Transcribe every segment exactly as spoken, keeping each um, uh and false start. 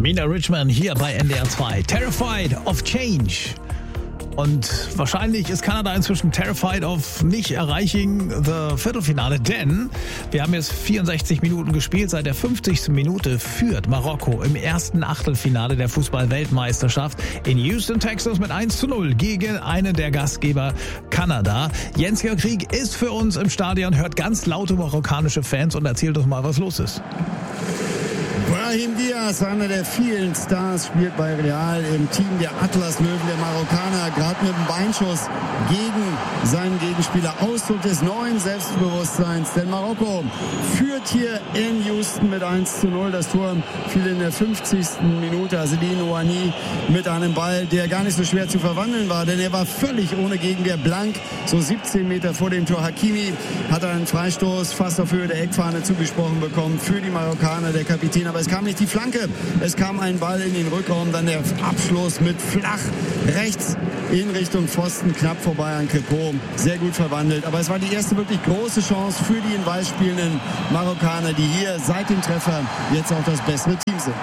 Mina Richmond hier bei N D R zwei. Terrified of Change. Und wahrscheinlich ist Kanada inzwischen terrified of nicht erreiching the Viertelfinale, denn wir haben jetzt vierundsechzig Minuten gespielt. Seit der fünfzigsten Minute führt Marokko im ersten Achtelfinale der Fußball-Weltmeisterschaft in Houston, Texas mit eins zu null gegen einen der Gastgeber Kanada. Jens-Georg Krieg ist für uns im Stadion, hört ganz laute marokkanische Fans und erzählt uns mal, was los ist. Brahim Diaz, einer der vielen Stars, spielt bei Real im Team der Atlas-Löwen der Marokkaner, gerade mit dem Beinschuss gegen seinen Gegenspieler. Ausdruck des neuen Selbstbewusstseins, denn Marokko führt hier in Houston mit eins zu null. Das Tor fiel in der fünfzigsten Minute. Azzedine Ouani mit einem Ball, der gar nicht so schwer zu verwandeln war, denn er war völlig ohne Gegenwehr blank. So siebzehn Meter vor dem Tor. Hakimi hat einen Freistoß fast auf Höhe der Eckfahne zugesprochen bekommen für die Marokkaner, der Kapitän. Aber es kam nicht die Flanke, es kam ein Ball in den Rückraum, dann der Abschluss mit flach rechts in Richtung Pfosten, knapp vorbei an Kripo, sehr gut verwandelt. Aber es war die erste wirklich große Chance für die in Weiß spielenden Marokkaner, die hier seit dem Treffer jetzt auch das bessere Team sind.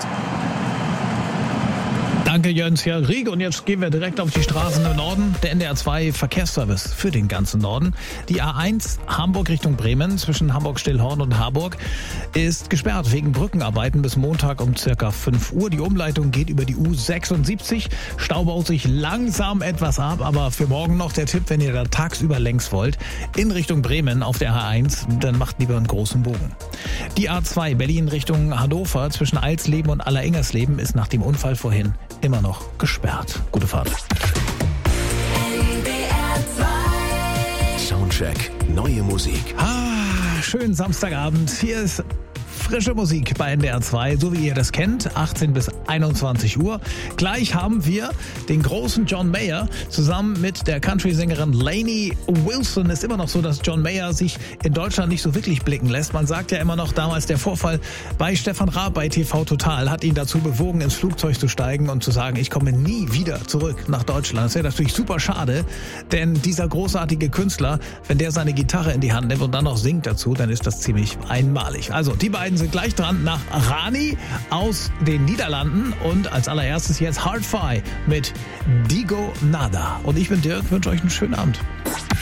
Danke Jens-Georg Krieg und jetzt gehen wir direkt auf die Straßen im Norden. Der N D R zwei Verkehrsservice für den ganzen Norden. Die A eins Hamburg Richtung Bremen zwischen Hamburg-Stillhorn und Harburg ist gesperrt wegen Brückenarbeiten bis Montag um circa fünf Uhr. Die Umleitung geht über die U sechsundsiebzig. Stau baut sich langsam etwas ab, aber für morgen noch der Tipp, wenn ihr da tagsüber längs wollt, in Richtung Bremen auf der A eins, dann macht lieber einen großen Bogen. Die A zwei Berlin Richtung Hannover zwischen Alsleben und Allerengersleben ist nach dem Unfall vorhin immer noch gesperrt. Gute Fahrt. Soundcheck. Neue Musik. Ah, schönen Samstagabend. Hier ist frische Musik bei N D R zwei, so wie ihr das kennt, achtzehn bis einundzwanzig Uhr. Gleich haben wir den großen John Mayer zusammen mit der Country-Sängerin Lainey Wilson. Ist immer noch so, dass John Mayer sich in Deutschland nicht so wirklich blicken lässt. Man sagt ja immer noch, damals der Vorfall bei Stefan Raab bei T V Total hat ihn dazu bewogen, ins Flugzeug zu steigen und zu sagen, ich komme nie wieder zurück nach Deutschland. Das wäre natürlich super schade, denn dieser großartige Künstler, wenn der seine Gitarre in die Hand nimmt und dann noch singt dazu, dann ist das ziemlich einmalig. Also, die beiden sind gleich dran nach Rani aus den Niederlanden und als allererstes jetzt Hard Fi mit Digo Nada. Und ich bin Dirk, wünsche euch einen schönen Abend.